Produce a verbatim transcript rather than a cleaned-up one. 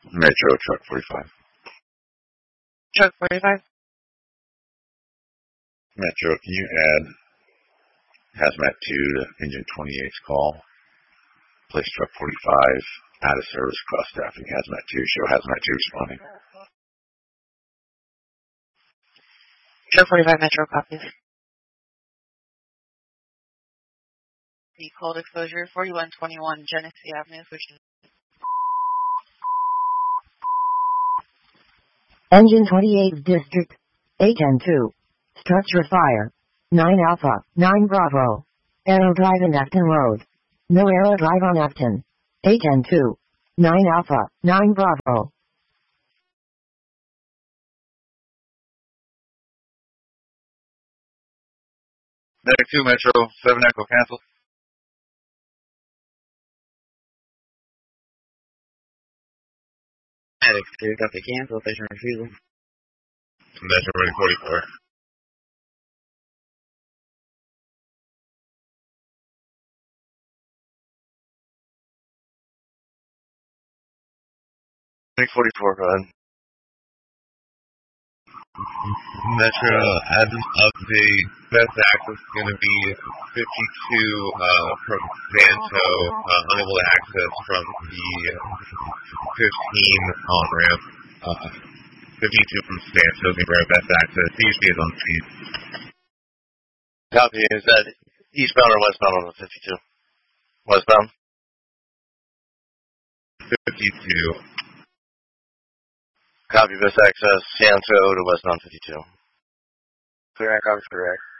Metro, truck forty-five. Truck forty-five. Metro, can you add Hazmat two to engine twenty-eight's call? Place truck forty-five, out of service, cross staffing, Hazmat two, show Hazmat two responding. Truck forty-five, Metro, copies. The cold exposure, forty-one twenty-one Genesee Avenue, switching. Engine twenty-eighth District, A ten two. Structure fire. nine Alpha, nine Bravo. Aero drive in Afton Road. No aero drive on Afton. A ten two. nine Alpha, nine Bravo. Medic two, Metro, seven Echo, cancel. Medic two, copy, cancel, station refusal. Metro, ready forty-four. forty-four, go ahead. Metro, as an update, best access is going to be fifty-two uh, from Santo, uh, unable to access from the fifteen on-ramp. Uh, fifty-two from Santo is going to be our best access. T H D is on speed. Copy. Is that eastbound or westbound on the fifty-two? Westbound? fifty-two. Copy, best access, Santo to westbound fifty-two. Clear, copy, correct.